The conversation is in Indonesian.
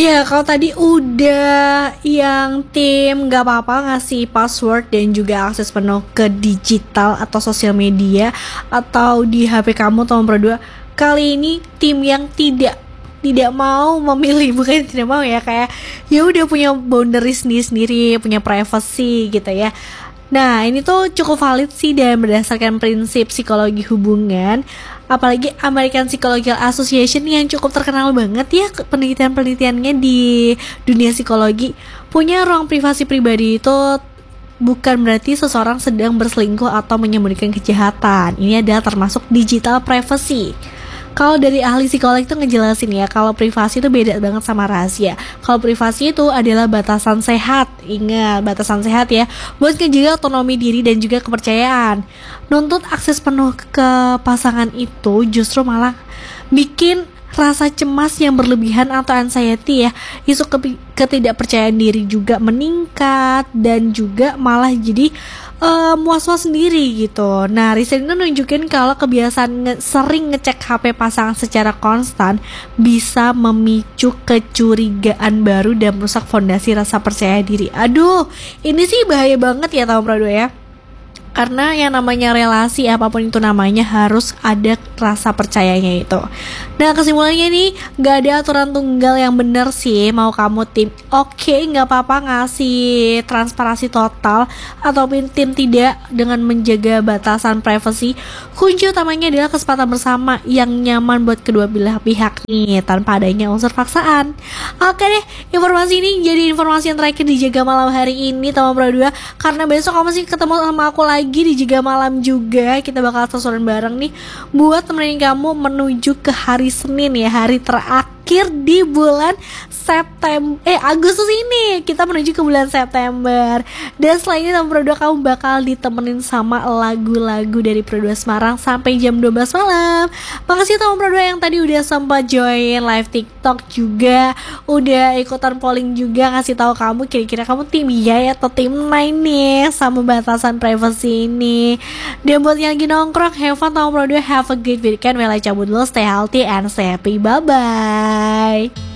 Ya, kalau tadi udah yang tim gak apa-apa ngasih password dan juga akses penuh ke digital atau sosial media atau di HP kamu teman berdua. Kali ini tim yang tidak mau memilih, bukan tidak mau ya, kayak ya udah punya boundaries sendiri, punya privacy gitu ya. Nah, ini tuh cukup valid sih dan berdasarkan prinsip psikologi hubungan, apalagi American Psychological Association yang cukup terkenal banget ya penelitian-penelitiannya di dunia psikologi. Punya ruang privasi pribadi itu bukan berarti seseorang sedang berselingkuh atau menyembunyikan kejahatan. Ini adalah termasuk digital privacy. Kalau dari ahli psikologi itu ngejelasin ya, kalau privasi itu beda banget sama rahasia. Kalau privasi itu adalah batasan sehat. Ingat, batasan sehat ya, buat ngejaga otonomi diri dan juga kepercayaan. Nuntut akses penuh ke pasangan itu justru malah bikin rasa cemas yang berlebihan atau anxiety ya, isu ketidakpercayaan diri juga meningkat dan juga malah jadi was-was sendiri gitu. Nah, riset ini nunjukin kalau kebiasaan sering ngecek HP pasangan secara konstan bisa memicu kecurigaan baru dan merusak fondasi rasa percaya diri. Aduh, ini sih bahaya banget ya tahun Prado ya. Karena yang namanya relasi apapun itu namanya harus ada rasa percayanya itu. Nah, kesimpulannya nih, gak ada aturan tunggal yang benar sih. Mau kamu tim oke, gak apa-apa ngasih transparansi total ataupun tim tidak dengan menjaga batasan privacy. Kunci utamanya adalah kesepakatan bersama yang nyaman buat kedua belah pihak nih, tanpa adanya unsur paksaan. Oke deh, informasi ini jadi informasi yang terakhir di Jaga Malam hari ini teman Pro 2. Karena besok kamu masih ketemu sama aku lagi di Jaga Malam juga. Kita bakal sesuai bareng nih buat temenin kamu menuju ke hari Senin ya, hari terakhir di bulan Agustus ini. Kita menuju ke bulan September. Dan setelah ini teman Pro 2 kamu bakal ditemenin sama lagu-lagu dari Pro 2 Semarang sampai jam 12 malam. Makasih teman Pro 2 yang tadi udah sempat join live TikTok juga, udah ikutan polling juga, ngasih tahu kamu kira-kira kamu tim Yay atau tim Nine nih sama batasan privacy ini. Dan buat yang lagi nongkrong, have fun teman Pro 2, have a great weekend. Well, cabut dulu, stay healthy and stay happy. Bye bye.